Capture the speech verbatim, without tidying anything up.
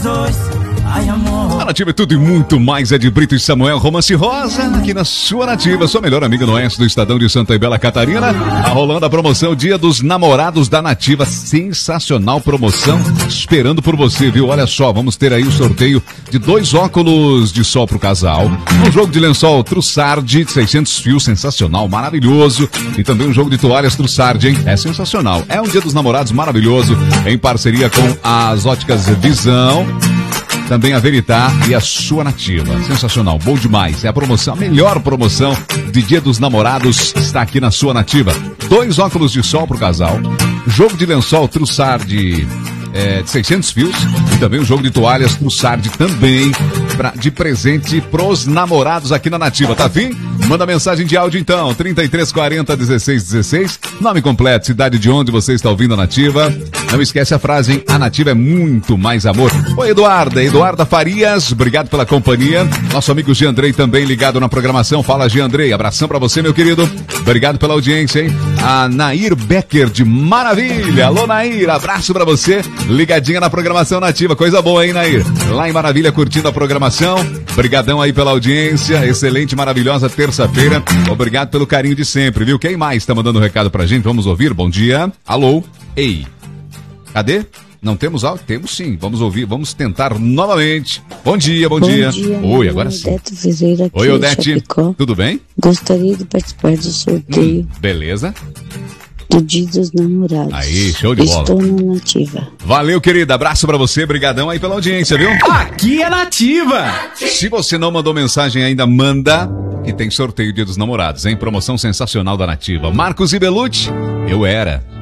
A Nativa é tudo e muito mais. É de Brito e Samuel, Romance Rosa, aqui na sua Nativa, sua melhor amiga no oeste do Estadão de Santa Bela Catarina. Tá rolando a promoção Dia dos Namorados da Nativa. Sensacional promoção, esperando por você, viu? Olha só, vamos ter aí o sorteio de dois óculos de sol pro casal, um jogo de lençol Trussardi de seiscentos fios, sensacional, maravilhoso, e também um jogo de toalhas Trussardi, hein? É sensacional. É um Dia dos Namorados maravilhoso, em parceria com as óticas Visão, também a Veritar e a sua Nativa. Sensacional, bom demais. É a promoção, a melhor promoção de Dia dos Namorados está aqui na sua Nativa. Dois óculos de sol pro casal, jogo de lençol Trussardi é, de seiscentos fios e também um jogo de toalhas Trussardi também pra, de presente pros namorados aqui na Nativa. Tá afim? Manda mensagem de áudio então, trinta e três quarenta, dezesseis dezesseis, nome completo, cidade de onde você está ouvindo a Nativa. Não esquece a frase, hein? A Nativa é muito mais amor. Oi, Eduarda, Eduarda Farias, obrigado pela companhia. Nosso amigo Giandrei também ligado na programação. Fala, Giandrei, abração pra você, meu querido. Obrigado pela audiência, hein? A Nair Becker de Maravilha. Alô, Nair, abraço pra você. Ligadinha na programação Nativa, coisa boa, hein, Nair? Lá em Maravilha, curtindo a programação. Obrigadão aí pela audiência, excelente, maravilhosa terça-feira. Obrigado pelo carinho de sempre, viu? Quem mais tá mandando um recado pra gente? Vamos ouvir? Bom dia. Alô? Ei. Cadê? Não temos áudio? Temos sim. Vamos ouvir, vamos tentar novamente. Bom dia, bom, bom dia. dia. Oi, agora sim. Odete Ferreira aqui. Oi, Odete. Chapecó. Tudo bem? Gostaria de participar do sorteio. Hum, beleza. Do Dia dos Namorados. Aí, show de bola. Estou na Nativa. Valeu, querida. Abraço pra você. Brigadão aí pela audiência, viu? Aqui é Nativa. Se você não mandou mensagem ainda, manda, que tem sorteio Dia dos Namorados, hein? Promoção sensacional da Nativa. Marcos e Belucci, eu era.